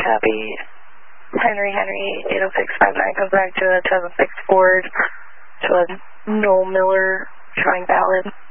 Copy. Henry 80659 comes back to a 2006 Ford to a Noel Miller showing valid.